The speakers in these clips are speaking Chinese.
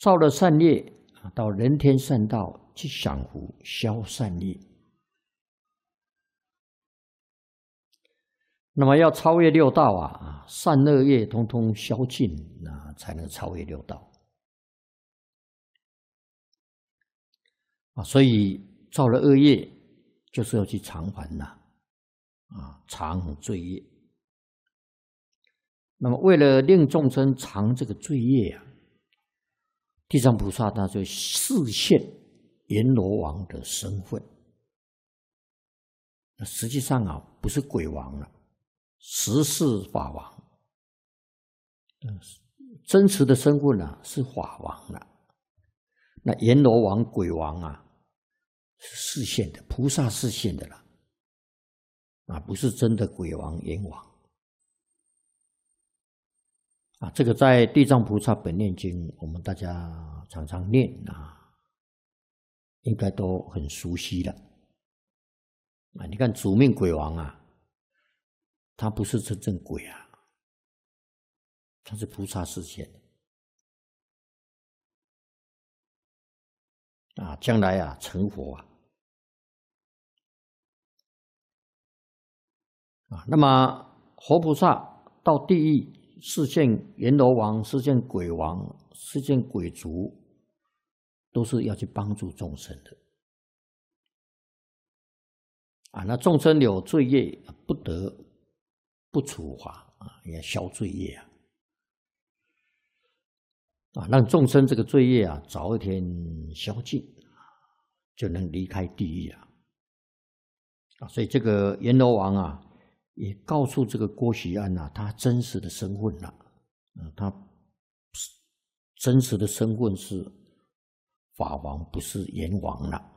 造了善业到人天善道去享福，消善业。那么要超越六道善恶业通通消尽才能超越六道所以造了恶业，就是要去偿还偿罪业。那么为了令众生偿这个罪业地藏菩萨他就示现阎罗王的身份。实际上不是鬼王了，实是法王。真实的身份是法王了。那阎罗王、鬼王是示现的，菩萨示现的了不是真的鬼王、阎王这个在《地藏菩萨本愿经》，我们大家常常念应该都很熟悉了你看主命鬼王他不是真正鬼他是菩萨示现的将来成佛那么活菩萨到地狱示现阎罗王、示现鬼王、示现鬼族，都是要去帮助众生的那众生有罪业，不得不处罚也消罪业让众生这个罪业早一天消尽，就能离开地狱所以这个阎罗王也告诉这个郭喜安他真实的身份他真实的身份是法王，不是阎王了。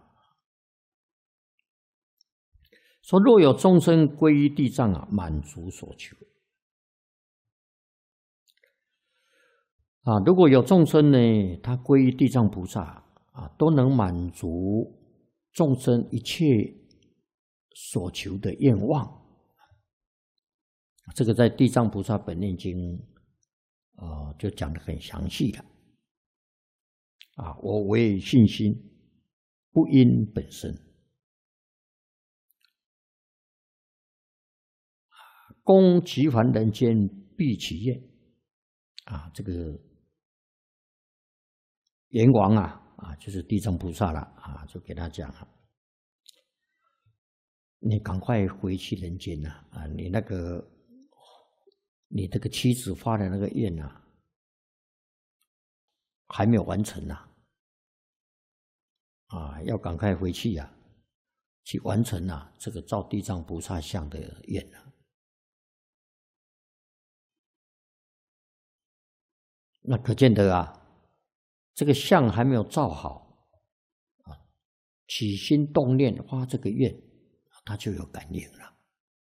说若有众生皈依地藏满足所求如果有众生呢，他皈依地藏菩萨都能满足众生一切所求的愿望。这个在《地藏菩萨本愿经》就讲得很详细了我唯信心，不因本身，供极凡人间毕其愿这个阎王就是地藏菩萨了就给他讲你赶快回去人间你这个妻子发的那个愿还没有完成要赶快回去去完成这个造地藏菩萨像的愿那可见得这个像还没有造好起心动念发这个愿，他就有感应了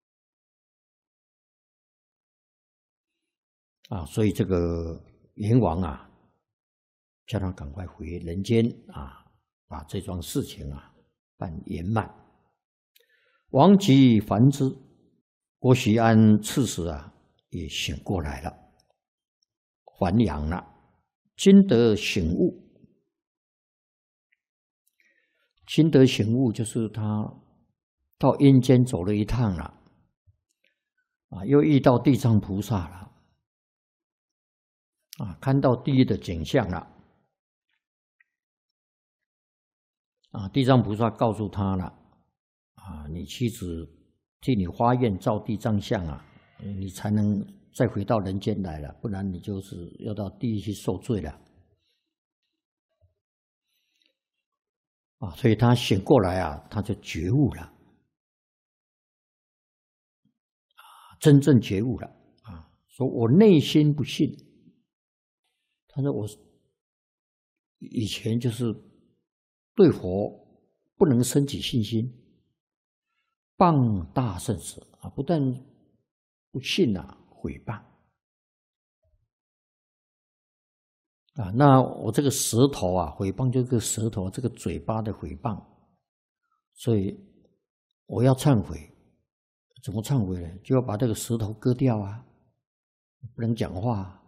所以这个阎王叫他赶快回人间把这桩事情办圆满。王即还之，郭喜安次时也醒过来了，还阳了，今得醒悟。今得醒悟就是他到阴间走了一趟了又遇到地藏菩萨了看到地狱的景象了地藏菩萨告诉他了你妻子替你发愿造地藏像你才能再回到人间来了，不然你就是要到地狱去受罪了所以他醒过来他就觉悟了真正觉悟了说我内心不信。他说我以前就是对佛不能升起信心，谤大圣者不但不信毁谤那我这个舌头毁谤就是个舌头，这个嘴巴的毁谤，所以我要忏悔。怎么忏悔呢？就要把这个舌头割掉不能讲话